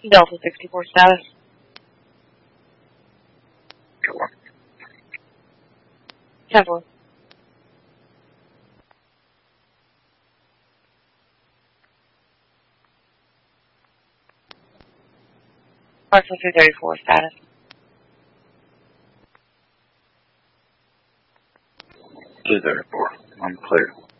Delta 64 status. Go on. 10-4. Parcel 234 status. Blue 34. I'm clear.